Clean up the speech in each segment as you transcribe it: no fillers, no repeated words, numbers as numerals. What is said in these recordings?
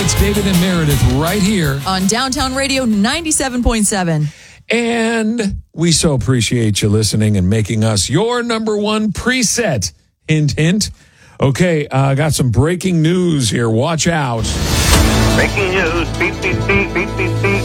It's David and Meredith right here on Downtown Radio 97.7. And we so appreciate you listening and making us your number one preset. Hint, hint. Okay, got some breaking news here. Watch out. Breaking news. Beep, beep, beep, beep, beep, beep.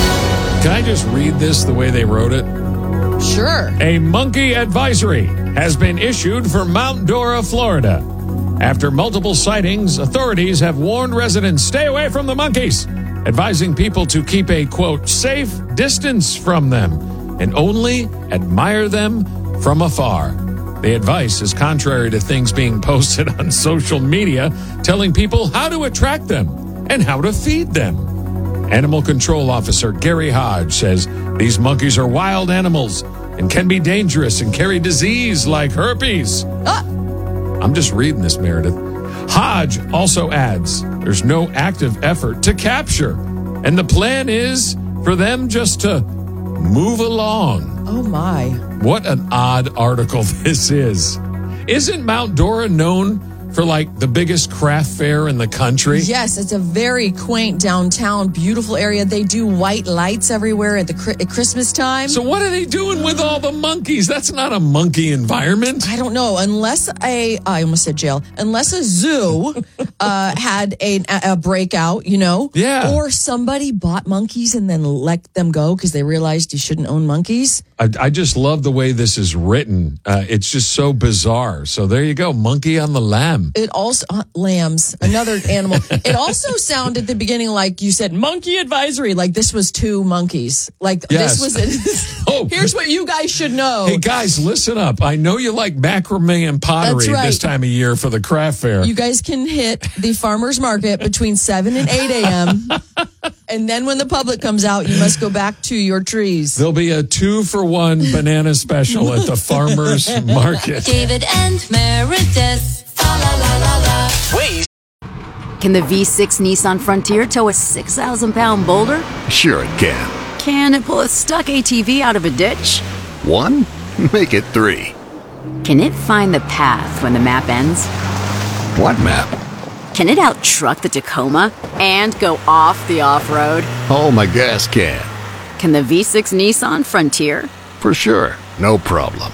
Can I just read this the way they wrote it? Sure. A monkey advisory has been issued for Mount Dora, Florida. After multiple sightings, authorities have warned residents stay away from the monkeys, advising people to keep a, quote, safe distance from them and only admire them from afar. The advice is contrary to things being posted on social media, telling people how to attract them and how to feed them. Animal Control Officer Gary Hodge says these monkeys are wild animals and can be dangerous and carry disease like herpes. I'm just reading this, Meredith. Hodge also adds there's no active effort to capture, and the plan is for them just to move along. Oh, my. What an odd article this is. Isn't Mount Dora known for, like, the biggest craft fair in the country? Yes, it's a very quaint downtown, beautiful area. They do white lights everywhere at Christmas time. So what are they doing with all the monkeys? That's not a monkey environment. I don't know. Unless I almost said jail. Unless a zoo had a breakout, you know? Yeah. Or somebody bought monkeys and then let them go because they realized you shouldn't own monkeys. I just love the way this is written. It's just so bizarre. So there you go. Monkey on the lamb. It also, lambs, another animal. It also sounded at the beginning like you said, monkey advisory, like this was two monkeys. Like Yes. this was, here's what you guys should know. Hey, guys, listen up. I know you like macrame and pottery That's right. this time of year for the craft fair. You guys can hit the farmer's market between 7 and 8 a.m. And then when the public comes out, you must go back to your trees. There'll be a 2-for-1 banana special at the farmer's market. David and Meredith. La la la la la. Wait. Can the V6 Nissan Frontier tow a 6,000-pound boulder? Sure it can. Can it pull a stuck ATV out of a ditch? 1? Make it 3. Can it find the path when the map ends? What map? Can it out-truck the Tacoma and go off the off-road? Oh, my gas can. Can the V6 Nissan Frontier? For sure. No problem.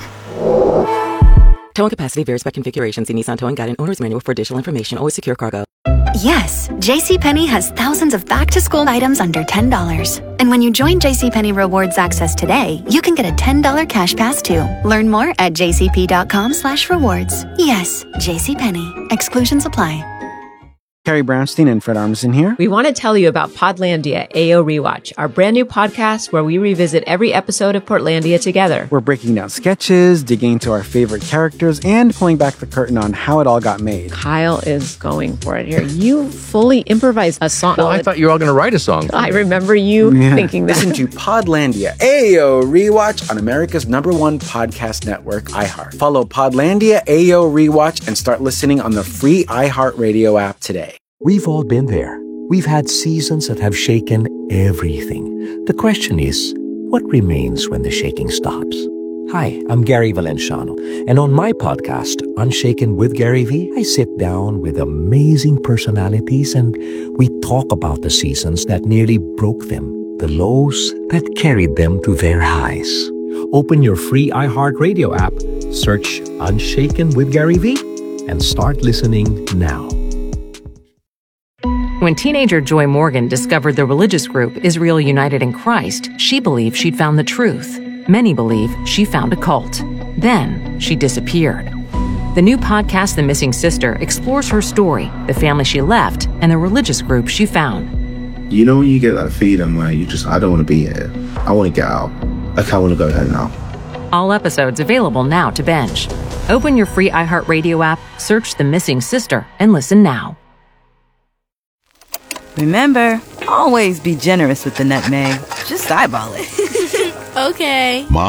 Towing capacity varies by configuration. See Nissan Towing Guide and Owner's Manual for additional information. Always secure cargo. Yes, JCPenney has thousands of back-to-school items under $10. And when you join JCPenney Rewards Access today, you can get a $10 cash pass too. Learn more at jcp.com/rewards. Yes, JCPenney. Exclusions apply. Carrie Brownstein and Fred Armisen here. We want to tell you about Podlandia AO Rewatch, our brand new podcast where we revisit every episode of Portlandia together. We're breaking down sketches, digging into our favorite characters, and pulling back the curtain on how it all got made. Kyle is going for it here. You fully improvised a song. Well, I thought you were all going to write a song. I remember you thinking that. Listen to Podlandia AO Rewatch on America's #1 podcast network, iHeart. Follow Podlandia AO Rewatch and start listening on the free iHeartRadio app today. We've all been there. We've had seasons that have shaken everything. The question is, what remains when the shaking stops? Hi, I'm Gary Valenciano, and on my podcast, Unshaken with Gary V, I sit down with amazing personalities and we talk about the seasons that nearly broke them, the lows that carried them to their highs. Open your free iHeartRadio app, search Unshaken with Gary V, and start listening now. When teenager Joy Morgan discovered the religious group Israel United in Christ, she believed she'd found the truth. Many believe she found a cult. Then she disappeared. The new podcast, The Missing Sister, explores her story, the family she left, and the religious group she found. You know when you get that feeling where I don't want to be here. I want to get out. Like I want to go home now. All episodes available now to binge. Open your free iHeartRadio app, search The Missing Sister, and listen now. Remember, always be generous with the nutmeg. Just eyeball it. Okay. Mom